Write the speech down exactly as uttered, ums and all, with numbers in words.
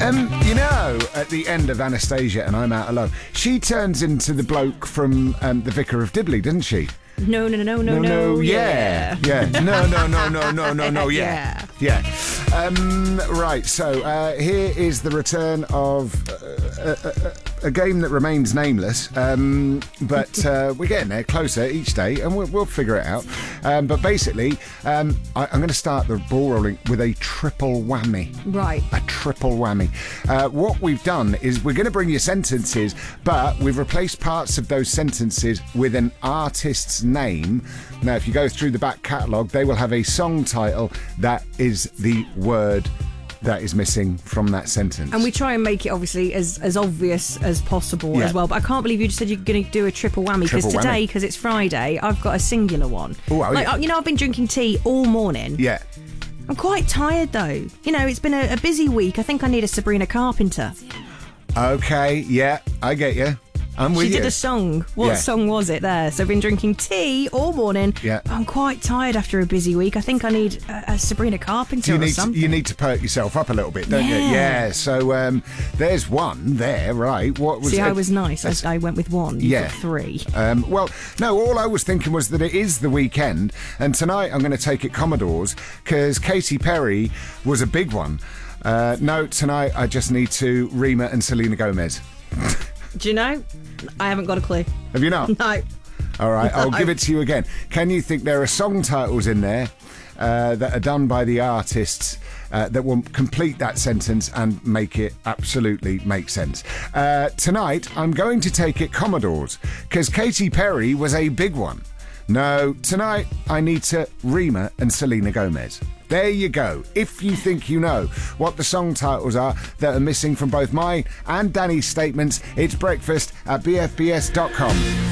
Um, you know, at the end of Anastasia and I'm Out Alone, she turns into the bloke from um, The Vicar of Dibley, doesn't she? No, no, no, no, no, no, no, yeah, yeah, yeah. no, no, no, no, no, no, no, yeah, yeah. Um, right, so uh, here is the return of uh, a, a, a game that remains nameless, um, but uh, we're getting there closer each day, and we'll, we'll figure it out. Um, but basically, um, I, I'm going to start the ball rolling with a triple whammy. Right. A triple whammy. Uh, what we've done is we're going to bring you sentences, but we've replaced parts of those sentences with an artist's name. Now, if you go through the back catalogue, they will have a song title that is the word that is missing from that sentence. And we try and make it obviously as, as obvious as possible yeah. as well. But I can't believe you just said you're going to do a triple whammy, because today, because it's Friday, I've got a singular one. Ooh, oh, like, yeah. You know, I've been drinking tea all morning. Yeah. I'm quite tired though. You know, it's been a, a busy week. I think I need a Sabrina Carpenter. Okay, yeah, I get you. I'm with she you. did a song. What yeah. song was it there? So I've been drinking tea all morning. Yeah. I'm quite tired after a busy week. I think I need a, a Sabrina Carpenter you or need something. To, you need to perk yourself up a little bit, don't yeah. you? Yeah. So um, there's one there, right? What was See, it? I was nice. I, I went with one. You yeah. got three. Um, well, no, all I was thinking was that it is the weekend, and tonight I'm going to take it Commodores, because Katy Perry was a big one. Uh, no, tonight I just need to Rima and Selena Gomez. Do you know? I haven't got a clue. Have you not? No. All right, No. I'll give it to you again. Can you think there are song titles in there uh, that are done by the artists uh, that will complete that sentence and make it absolutely make sense? Uh, tonight, I'm going to take it Commodores, because Katy Perry was a big one. No, tonight I need to Rima and Selena Gomez. There you go. If you think you know what the song titles are that are missing from both mine and Danny's statements, it's breakfast at b f b s dot com.